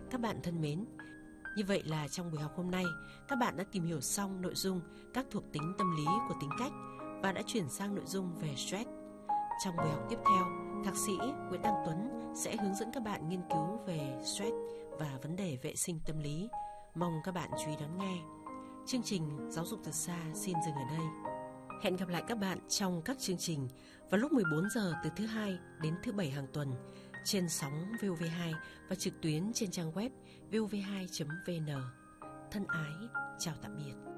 Các bạn thân mến, như vậy là trong buổi học hôm nay, các bạn đã tìm hiểu xong nội dung các thuộc tính tâm lý của tính cách và đã chuyển sang nội dung về stress. Trong buổi học tiếp theo, Thạc sĩ Nguyễn Đăng Tuấn sẽ hướng dẫn các bạn nghiên cứu về stress và vấn đề vệ sinh tâm lý. Mong các bạn chú ý đón nghe. Chương trình Giáo dục từ xa xin dừng ở đây. Hẹn gặp lại các bạn trong các chương trình vào lúc 14 giờ từ thứ Hai đến thứ Bảy hàng tuần trên sóng VOV2 và trực tuyến trên trang web vov2.vn. Thân ái, chào tạm biệt.